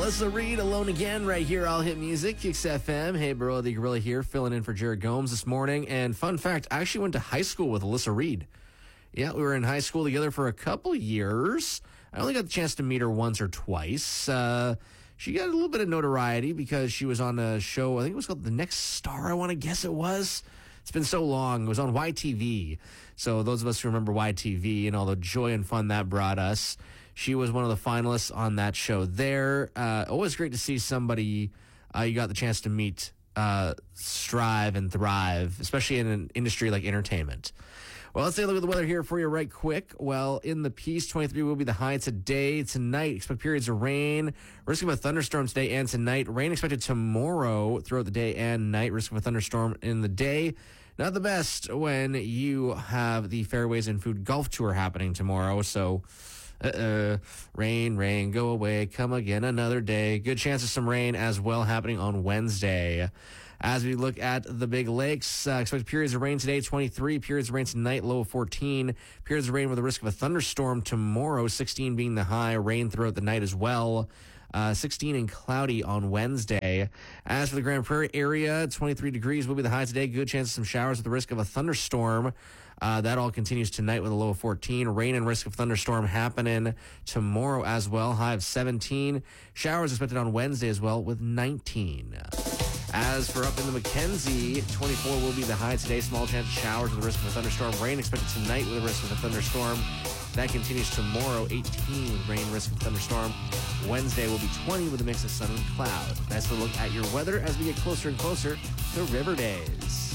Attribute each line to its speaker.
Speaker 1: Alyssa Reed, Alone Again, right here, All Hit Music, Kicks FM. Hey, Burrow the Gorilla here, filling in for Jared Gomes this morning. And fun fact, I actually went to high school with Alyssa Reed. Yeah, we were in high school together for a couple years. I only got the chance to meet her once or twice. She got a little bit of notoriety because she was on a show, I think it was called The Next Star, I want to guess it was. It's been so long. It was on YTV. So those of us who remember YTV and all the joy and fun that brought us, she was one of the finalists on that show there. Always great to see somebody you got the chance to meet strive and thrive, especially in an industry like entertainment. Well, let's take a look at the weather here for you right quick. Well, in the Peace, 23 will be the high today. Tonight, expect periods of rain. Risk of a thunderstorm today and tonight. Rain expected tomorrow throughout the day and night. Risk of a thunderstorm in the day. Not the best when you have the Fairways and Food Golf Tour happening tomorrow. So, rain, go away, come again another day. Good chance of some rain as well happening on Wednesday. As we look at the big lakes, expect periods of rain today, 23. Periods of rain tonight, low of 14. Periods of rain with a risk of a thunderstorm tomorrow, 16 being the high. Rain throughout the night as well. 16 and cloudy on Wednesday. As for the Grand Prairie area, 23 degrees will be the high today. Good chance of some showers with the risk of a thunderstorm. That all continues tonight with a low of 14. Rain and risk of thunderstorm happening tomorrow as well. High of 17. Showers expected on Wednesday as well with 19. As for up in the Mackenzie, 24 will be the high today. Small chance of showers with the risk of a thunderstorm. Rain expected tonight with a risk of a thunderstorm. That continues tomorrow, 18 with rain, risk of thunderstorm. Wednesday will be 20 with a mix of sun and cloud. That's a look at your weather as we get closer and closer to River Days.